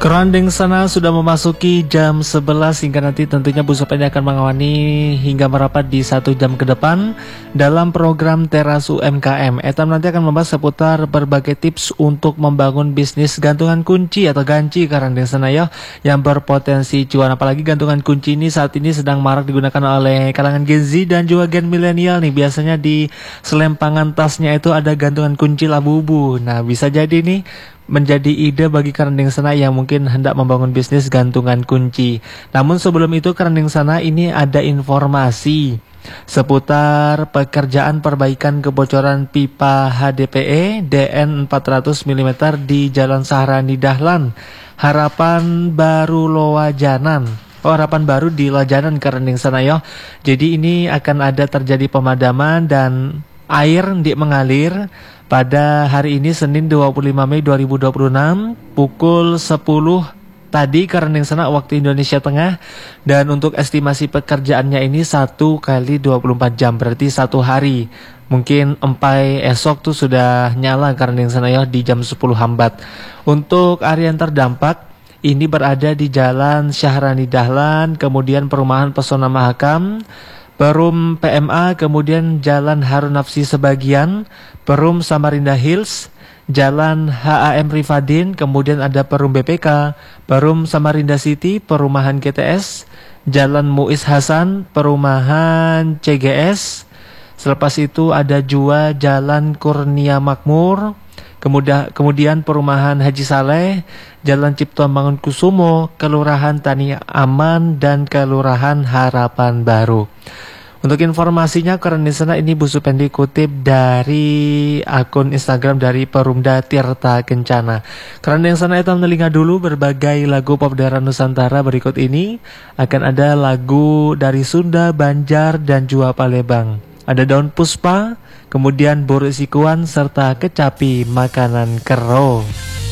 Kerandeng sana sudah memasuki jam 11 hingga nanti tentunya Bu Supeni akan mengawani hingga merapat di 1 jam ke depan dalam program Teras UMKM. Etam nanti akan membahas seputar berbagai tips untuk membangun bisnis gantungan kunci atau ganci Kerandeng sana ya, yang berpotensi cuan. Apalagi gantungan kunci ini saat ini sedang marak digunakan oleh kalangan Gen Z dan juga Gen milenial nih. Biasanya di selempangan tasnya itu ada gantungan kunci Labubu. Nah, bisa jadi nih menjadi ide bagi Kerandeng sana yang mungkin hendak membangun bisnis gantungan kunci. Namun sebelum itu Kerandeng sana ini ada informasi seputar pekerjaan perbaikan kebocoran pipa HDPE DN 400 mm di Jalan Sahrani Dahlan, Harapan Baru Lowajanan. Harapan Baru di Lowajanan Kerandeng sana ya. Jadi ini akan ada terjadi pemadaman dan air mengalir pada hari ini Senin 25 Mei 2026 pukul 10 tadi Kerandeng sana waktu Indonesia Tengah. Dan untuk estimasi pekerjaannya ini 1 kali 24 jam, berarti 1 hari. Mungkin sampai esok tuh sudah nyala Kerandeng sana ya di jam 10 hambat. Untuk area yang terdampak ini berada di Jalan Syahrani Dahlan, kemudian Perumahan Pesona Mahakam, Perum PMA, kemudian Jalan Harun Nafsi sebagian, Perum Samarinda Hills, Jalan HAM Rifadin, kemudian ada Perum BPK, Perum Samarinda City, Perumahan GTS, Jalan Muiz Hasan, Perumahan CGS. Selepas itu ada juga Jalan Kurnia Makmur, kemudian Perumahan Haji Saleh, Jalan Cipto Mangunkusumo, Kelurahan Tani Aman, dan Kelurahan Harapan Baru. Untuk informasinya Kerandeng sana ini Bu Supeni kutip dari akun Instagram dari Perumda Tirta Kencana. Kerandeng sana itu menelinga dulu berbagai lagu pop daerah Nusantara. Berikut ini akan ada lagu dari Sunda, Banjar, dan juga Palembang. Ada Daun Puspa, kemudian Boru Sikuan, serta Kecapi Makanan Kero.